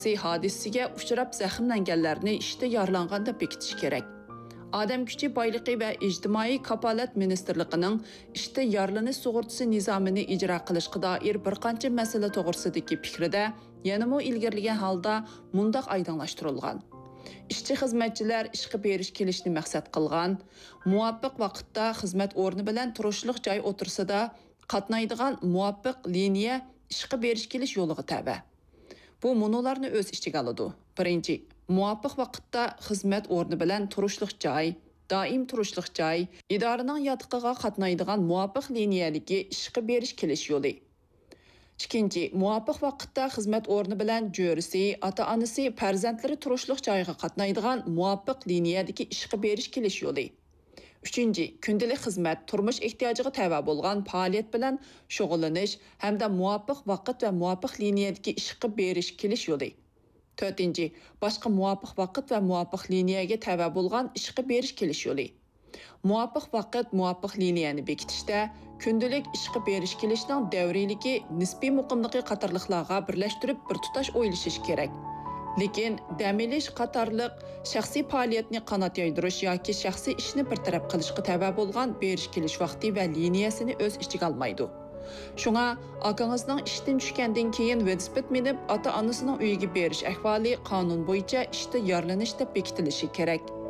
hodisiga uchrab zaximlanganlarni ishda yaralangan deb bekitish kerak. Odam kuchi boyligi va ijtimoiy kapolat ministrligining ishda yaralanish sug'urtasi nizomini ijro qilishga doir bir qancha masala to'g'risidagi fikrida yanamo ilgirlagan holda mundaq oydinlashtirilgan. Ishchi xizmatchilar ishga berish kelishni maqsad qilgan, muvofiq vaqtda xizmat o'rni bilan turishliq joy o'tirsida qatnaydigan muvofiq liniya ishga berish kelish yo'liga tabi. Bu munolarni o'z ichiga oladi. Birinchi, muvofiq vaqtda xizmat o'rni bilan turishliq joy, doim turishliq joy, idoraning yotiqiga qatnaydigan muvofiq liniyadagi ishga berish kelish yo'li. Ikkinchi, muvofiq vaqtda xizmat o'rni bilan jo'risi, ota-onasi, farzandlari turishliq joyga qatnaydigan muvofiq liniyadagi ishga berish kelish yo'li. Üçüncü, kundalik xizmat, turmush ehtiyojiga tava bo'lgan faoliyat bilan shug'ullanish hamda muvofiq vaqt va muvofiq liniyadagi ishga berish kelish yo'li. To'rtinchi, boshqa muvofiq vaqt va muvofiq liniyaga tava bo'lgan ishga berish kelish yo'li. Muvofiq vaqt, muvofiq liniyani bekitishda kundalik ishga berish kelishning davriyligi, nisbiy muqimligi qatorliqlarga birlashtirib bir tutash o'ylashish kerak. Lekin dam olish qatorliq shaxsiy faoliyatni qanot yoydirish yoki shaxsiy ishni bir taraf qilishga tava bo'lgan berish kelish vaqti va liniyasini o'z ichiga olmaydi. Shunga akangizning ishdan tushgandan keyin velosiped minib ota-onasining uyiga berish ahvoli qonun bo'yicha ishda yaralanish deb bekitilishi kerak.